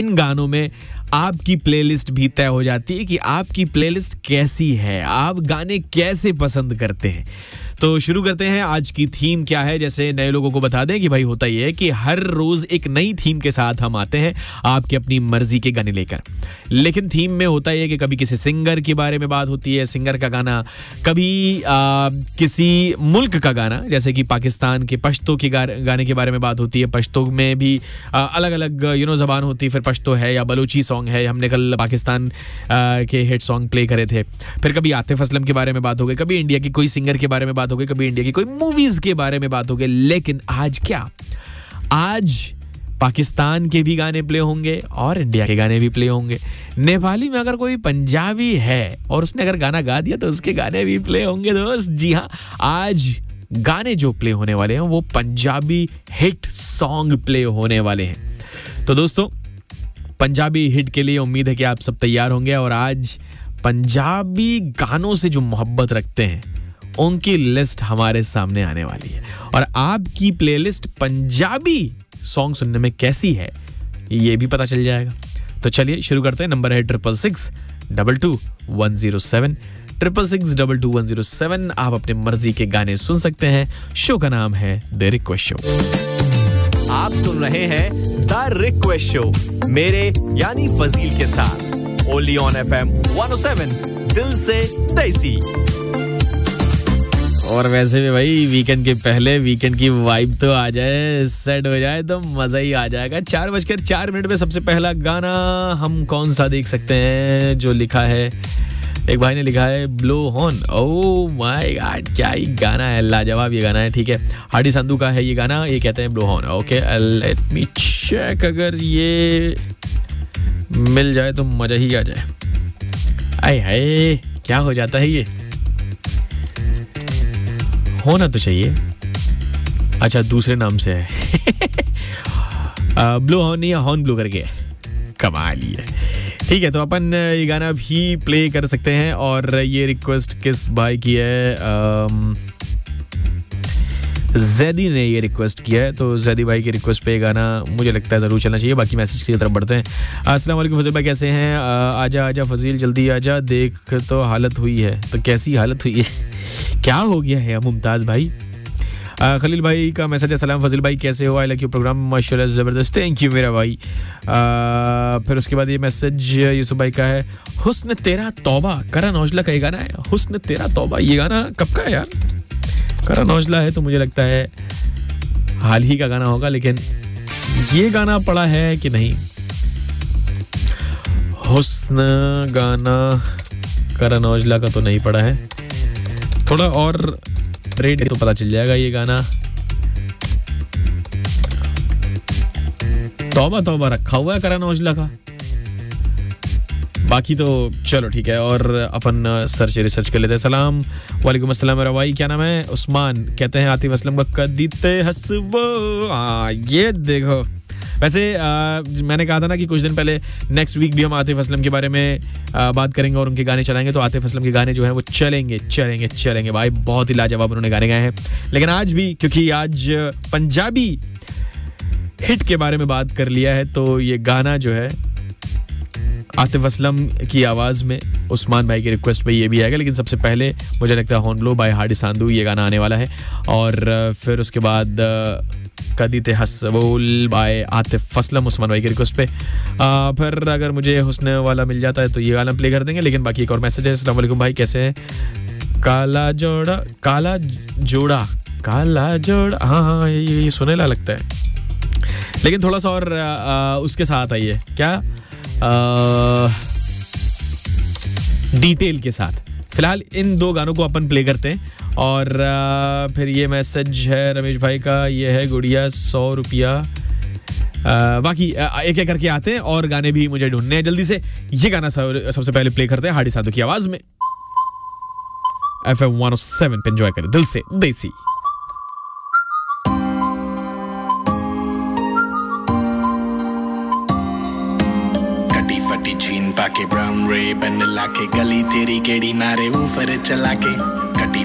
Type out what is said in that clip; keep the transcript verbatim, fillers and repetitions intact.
इन गानों में आपकी प्लेलिस्ट भी तय हो जाती है कि आपकी प्लेलिस्ट कैसी है, आप गाने कैसे पसंद करते हैं। तो शुरू करते हैं। आज की थीम क्या है, जैसे नए लोगों को बता दें कि भाई होता ही है कि हर रोज एक नई थीम के साथ हम आते हैं आपकी अपनी मर्जी के गाने लेकर। लेकिन थीम में होता ही है कि कभी किसी सिंगर के बारे में बात होती है, सिंगर का गाना, कभी आ, किसी मुल्क का गाना, जैसे कि पाकिस्तान के पश्तो के गाने के बारे में बात होती है। पश्तो में भी आ, अलग अलग यू नो जबान होती है, फिर पश्तो है या बलूची सॉन्ग है। हमने कल पाकिस्तान आ, के हिट सॉन्ग प्ले करे थे। फिर कभी आतिफ असलम के बारे में बात हो गई, कभी इंडिया की कोई सिंगर के बारे में बात हो गई, कभी इंडिया की कोई मूवीज के बारे में बात हो गई। लेकिन आज क्या, आज पाकिस्तान के भी गाने प्ले होंगे और इंडिया के गाने भी प्ले होंगे। नेपाली में अगर कोई पंजाबी है और उसने अगर गाना गा दिया तो उसके गाने भी प्ले होंगे दोस्त। जी हाँ, आज गाने जो प्ले होने वाले हैं वो पंजाबी हिट सॉन्ग प्ले होने वाले हैं। तो दोस्तों, पंजाबी हिट के लिए उम्मीद है कि आप सब तैयार होंगे। और आज पंजाबी गानों से जो मोहब्बत रखते हैं उनकी लिस्ट हमारे सामने आने वाली है। और आपकी प्लेलिस्ट पंजाबी सॉन्ग सुनने में कैसी है ये भी पता चल जाएगा। तो चलिए शुरू करते हैं। नंबर है triple six double two one zero seven triple six double two one zero seven. आप अपने मर्जी के गाने सुन सकते हैं। शो का नाम है द रिक्वेस्ट शो। आप सुन रहे हैं द रिक्वेस्ट शो मेरे यानी फजील के साथ only on FM one O seven, दिल से देसी। और वैसे भी भाई वीकेंड के पहले वीकेंड की वाइब तो आ जाए, सेट हो जाए तो मजा ही आ जाएगा। चार बजकर चार मिनट में सबसे पहला गाना हम कौन सा देख सकते हैं जो लिखा है, एक भाई ने लिखा है blow horn. Oh my God, क्या ही गाना है, लाजवाब ये गाना है। ठीक है, हाडी संधू का है ये गाना, ये कहते हैं blow horn. Okay, let me check, अगर ये मिल जाए तो मजा ही आ जाए। आए हाय, क्या हो जाता है ये, होना तो चाहिए। अच्छा, दूसरे नाम से है ब्लो हॉर्न या हॉर्न ब्लो करके, कमाल ही है। ठीक है, तो अपन ये गाना भी प्ले कर सकते हैं। और ये रिक्वेस्ट किस भाई की है, जैदी ने ये रिक्वेस्ट किया है। तो जैदी भाई की रिक्वेस्ट पे ये गाना मुझे लगता है ज़रूर चलना चाहिए। बाकी मैसेज की तरफ बढ़ते हैं। अस्सलाम वालेकुम फजील भाई, कैसे हैं? आजा आजा फजील, जल्दी आजा, देख तो हालत हुई है। तो कैसी हालत हुई है, क्या हो गया है मुमताज़ भाई? आ, खलील भाई का मैसेज है, सलाम फजील भाई, कैसे हो? आई लाइक योर प्रोग्राम, माशाल्लाह ज़बरदस्त, थैंक यू मेरा भाई। आ, फिर उसके बाद ये मैसेज यूसुफ भाई का है, हुस्न तेरा तौबा, करण औजला का ये गाना है, हुस्न तेरा तौबा। ये गाना कब का है यार? करण औजला है तो मुझे लगता है हाल ही का गाना होगा, लेकिन ये गाना पड़ा है कि नहीं? हुस्न गाना करण औजला का तो नहीं पड़ा है, थोड़ा और रेड तो पता चल जाएगा। ये गाना तौबा तौबा रखा हुआ है करण औजला का, बाकी तो चलो ठीक है। और अपन सर्च रिसर्च कर लेते हैं। सलाम वालेकुम अस्सलाम मेरा भाई, क्या नाम है? उस्मान, कहते हैं आतिफ असलम का कदीते हसबो। आ, ये देखो, वैसे आ, मैंने कहा था ना कि कुछ दिन पहले नेक्स्ट वीक भी हम आतिफ असलम के बारे में आ, बात करेंगे और उनके गाने चलाएंगे। तो आतिफ असलम के गाने जो हैं वो चलेंगे चलेंगे चलेंगे भाई, बहुत ही लाजवाब उन्होंने गाने गाए हैं। लेकिन आज भी, क्योंकि आज पंजाबी हिट के बारे में बात कर लिया है, तो ये गाना जो है आतिफ असलम की आवाज़ में उस्मान भाई की रिक्वेस्ट पे ये भी आएगा। लेकिन सबसे पहले मुझे लगता है हॉर्न ब्लो बाय हाडी सांधू ये गाना आने वाला है। और फिर उसके बाद कदीते हसबोल बाय आतिफ असलम उस्मान भाई की रिक्वेस्ट पे। आ, फिर अगर मुझे हुस्न वाला मिल जाता है तो ये गाना प्ले कर देंगे। लेकिन बाकी एक और मैसेज है, अस्सलाम वालेकुम भाई, कैसे हैं? काला जोड़ा काला जोड़ा काला जोड़ा, हाँ हाँ ये, ये सुनेला लगता है, लेकिन थोड़ा सा और आ, आ, उसके साथ आइए, क्या डिटेल के साथ। फिलहाल इन दो गानों को अपन प्ले करते हैं। और आ, फिर ये मैसेज है रमेश भाई का, ये है गुड़िया सौ रुपया। बाकी एक एक करके आते हैं और गाने भी मुझे ढूंढने हैं जल्दी से। ये गाना सबसे पहले प्ले करते हैं हाडी साधु की आवाज में। F M one O seven पे एंजॉय करें दिल से देसी। जीन पाके ब्राउन रे बन लाके गली तेरी केड़ी नारे ऊपर चला के कटी